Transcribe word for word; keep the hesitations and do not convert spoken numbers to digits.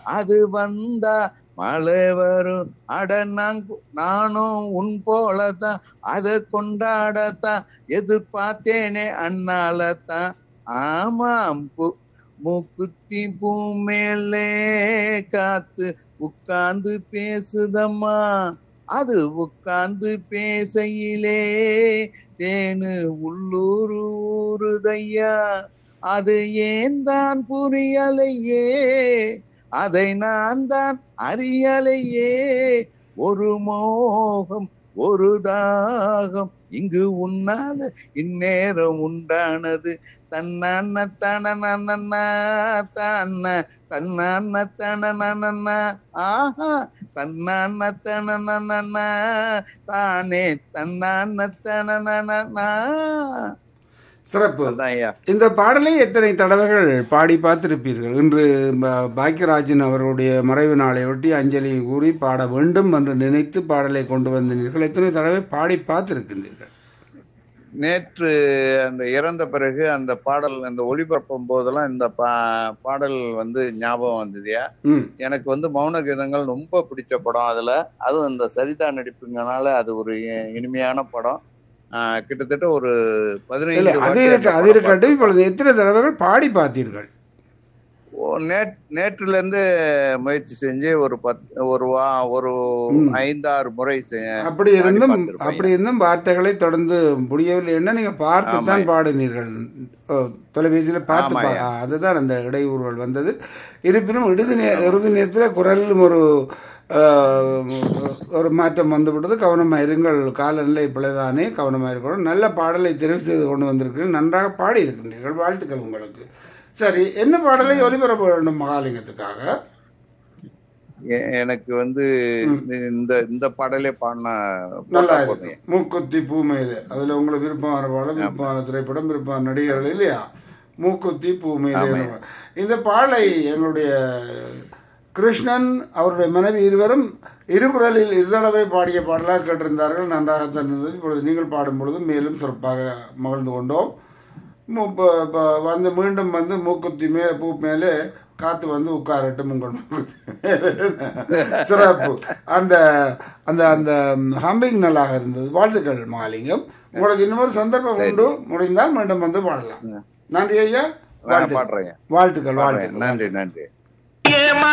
அது வந்தா மழை வரும். அட நான் நானும் உன் போலதான் அதை கொண்டாடத்தான் எதிர்பார்த்தேனே அண்ணாலத்தான். ஆமாம் பூ மூக்குத்தி பூ மேலே காத்து உட்கார்ந்து பேசுதம்மா. அது உட்கார்ந்து பேசையிலே தேனு உள்ளூரு ஊருதையா. அது ஏன் தான் புரியலையே, அதை நான் தான் அறியலையே. ஒரு மோகம் ஒரு தாகம் இங்கு உன்னால இந்நேரம் உண்டானது. தன்னான தனநன்னா தன்ன தன்னான தனநன்னா ஆஹா தன்னான தனநன்னா தானே தன்னான தனநன்னா. சிறப்பு. அதான் ஐயா. இந்த பாடலை எத்தனை தடவைகள் பாடி பார்த்திருப்பீர்கள்? இன்று ப- பாக்கியராஜன் அவர்களுடைய மறைவு நாளையொட்டி அஞ்சலி கூறி பாட வேண்டும் என்று நினைத்து பாடலை கொண்டு வந்தீர்கள். எத்தனை தடவை பாடி பார்த்திருக்கின்றீர்கள்? நேற்று அந்த இறந்த பிறகு அந்த பாடல் அந்த ஒளிபரப்பும் போதெல்லாம் இந்த பா பாடல் வந்து ஞாபகம் வந்ததுயா. ம் எனக்கு வந்து மௌன கீதங்கள் ரொம்ப பிடிச்ச படம். அதுல அதுவும் இந்த சரிதா நடிப்புங்கனால அது ஒரு இ- இனிமையான படம். ஆஹ் கிட்டத்தட்ட ஒரு இல்லை, பதினைந்து அது வாட்டி இருக்க அந்த அது படம் இருக்கட்டும். பார்த்திருப்பேன். இப்பொழுது எத்தனை தடவைகள் பாடி பார்த்தீர்கள்? ஓ, நேட் நேற்றுல இருந்து முயற்சி செஞ்சு ஒரு பத் ஒரு வா ஒரு ம். ஐந்தாறு முறை செ- அப்படி பாடி இருந்தும் பார்த்திருப்பேன். அப்படி இருந்தும் வார்த்தைகளை தொடர்ந்து முடியவில்லை என்ன நீங்கள் பார்த்து தான் ஆமாய்யா. பாடினீர்கள். ஓ, தொலைபேசியில் பார்த்து பா ஆமாய்யா. ஆ, அதுதான் அந்த இடையூறுகள் வந்தது. இருப்பினும் இறுதி நே இறுதி நேரத்தில் குரலிலும் ஒரு ஆ, ஒரு மாற்றம் வந்துவிட்டது. கவனமாக இருங்கள், காலநிலை பிழைதானே, கவனமாக இருக்கணும். நல்ல பாடலை தெரிவு செய்து கொண்டு வந்திருக்கிறீர்கள், நன்றாக பாடி இருக்கின்றீர்கள், வாழ்த்துக்கள் உங்களுக்கு. சரி, என்ன பாடலை ஒலிபரப்ப வேண்டும் மகாலிங்கத்துக்காக? எ- எனக்கு வந்து ம். இந்த இந்த பாடலே பாடினா நல்லா போட்டா இருக்கு. போதும். மூக்குத்தி பூமையிலே, அதில் உங்களுக்கு விருப்பமான பாடம், விருப்பமான திரைப்படம், விருப்பமான நடிகர்கள் இல்லையா? மூக்குத்தி பூமையிலே. ஆமாய்யா. என்ற பாடல். இந்த பாடலை எங்களுடைய கிருஷ்ணன் அவருடைய மனைவி இருவரும் இருகுரலில் இரு தடவை பாடிய பாடலாக கேட்டிருந்தார்கள். நன்றாகத்தான் இருந்தது. இப்பொழுது நீங்கள் பாடும் பொழுது மேலும் சிறப்பாக மகிழ்ந்து கொண்டோம். மு- ப- ப- வந்து மீண்டும் வந்து மூக்குத்தி மே பூ மேலே காத்து வந்து உட்காரட்டும் உங்கள் மூக்குத்தி மேலே. சிறப்பு. அந்த அந்த அந்த ஹம்பிங் நல்லாக இருந்தது. வாழ்த்துக்கள் மகாலிங்கம். உங்களுக்கு இன்னொரு சந்தர்ப்பம் சரி. உண்டு, முடிந்தால் மீண்டும் வந்து பாடலாம். நன்றி ஐயா. நான் வாழ்த்துக்கள் பாடுறேன் வாழ்த்துக்கள் பாடுறேன். வாழ்த்துக்கள். நன்றி நன்றி. ஏமா